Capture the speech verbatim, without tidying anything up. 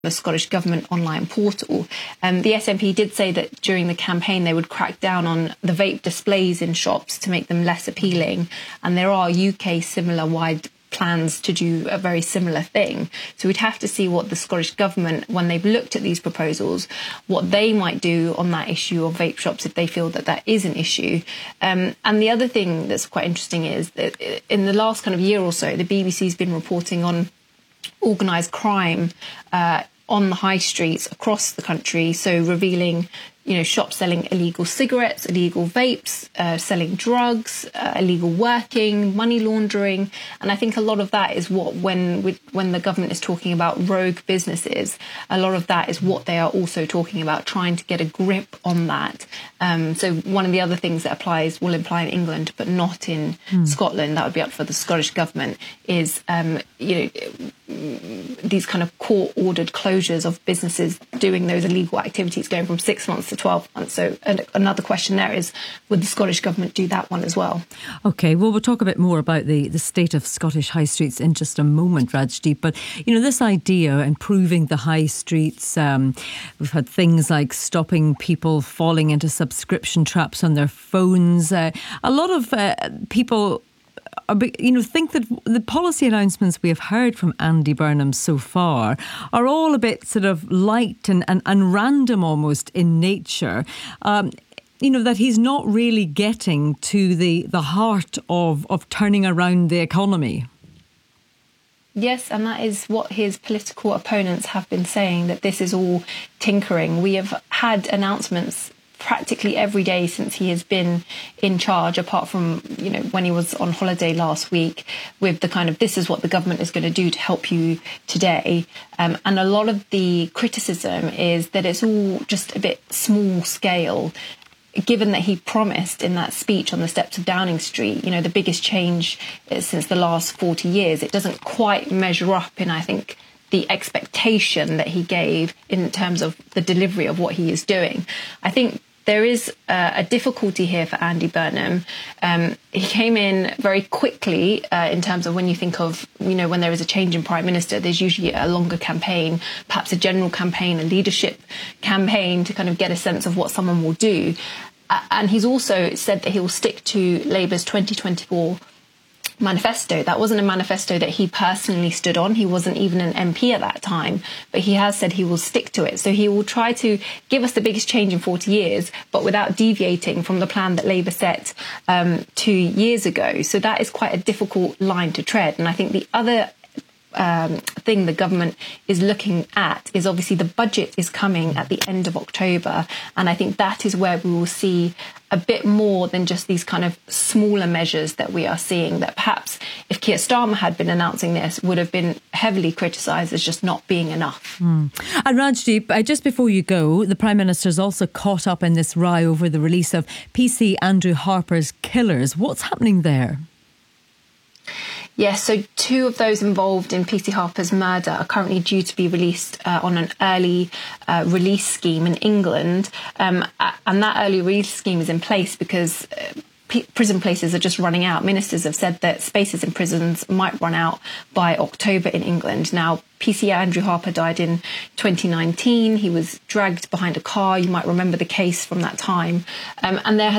the Scottish Government online portal. Um, the S N P did say that during the campaign they would crack down on the vape displays in shops to make them less appealing, and there are U K similar wide plans to do a very similar thing. So we'd have to see what the Scottish Government, when they've looked at these proposals, what they might do on that issue of vape shops if they feel that that is an issue. Um, and the other thing that's quite interesting is that in the last kind of year or so, the B B C's been reporting on organised crime uh, on the high streets across the country, so revealing, you know, shops selling illegal cigarettes, illegal vapes, uh, selling drugs, uh, illegal working, money laundering. And I think a lot of that is what, when we, when the government is talking about rogue businesses, a lot of that is what they are also talking about, trying to get a grip on that. Um, so one of the other things that applies, will apply in England, but not in mm. Scotland, that would be up for the Scottish Government, is, um, you know, these kind of court-ordered closures of businesses doing those illegal activities, going from six months to twelve months. So and another question there is, would the Scottish Government do that one as well? OK, well, we'll talk a bit more about the, the state of Scottish high streets in just a moment, Rajdeep. But, you know, this idea of improving the high streets, um, we've had things like stopping people falling into subscription traps on their phones. Uh, a lot of uh, people... you know, think that the policy announcements we have heard from Andy Burnham so far are all a bit sort of light and, and, and random almost in nature. Um, you know, that he's not really getting to the, the heart of, of turning around the economy. Yes, and that is what his political opponents have been saying, that this is all tinkering. We have had announcements practically every day since he has been in charge, apart from, you know, when he was on holiday last week, with the kind of, this is what the government is going to do to help you today. Um, and a lot of the criticism is that it's all just a bit small scale, given that he promised in that speech on the steps of Downing Street, you know, the biggest change since the last forty years. It doesn't quite measure up in, I think, the expectation that he gave in terms of the delivery of what he is doing. I think there is uh, a difficulty here for Andy Burnham. Um, he came in very quickly uh, in terms of when you think of, you know, when there is a change in Prime Minister, there's usually a longer campaign, perhaps a general campaign, a leadership campaign to kind of get a sense of what someone will do. Uh, and he's also said that he will stick to Labour's twenty twenty-four manifesto. That wasn't a manifesto that he personally stood on. He wasn't even an M P at that time, but he has said he will stick to it. So he will try to give us the biggest change in forty years, but without deviating from the plan that Labour set um, two years ago. So that is quite a difficult line to tread. And I think the other Um, thing the government is looking at is obviously the budget is coming at the end of October, and I think that is where we will see a bit more than just these kind of smaller measures that we are seeing, that perhaps if Keir Starmer had been announcing this would have been heavily criticised as just not being enough. Mm. And Rajdeep, uh, just before you go, the Prime Minister's also caught up in this row over the release of P C Andrew Harper's Killers. What's happening there? Yes, so two of those involved in P C Harper's murder are currently due to be released uh, on an early uh, release scheme in England. Um, and that early release scheme is in place because uh, p- prison places are just running out. Ministers have said that spaces in prisons might run out by October in England. Now, P C Andrew Harper died in twenty nineteen. He was dragged behind a car. You might remember the case from that time. Um, and there has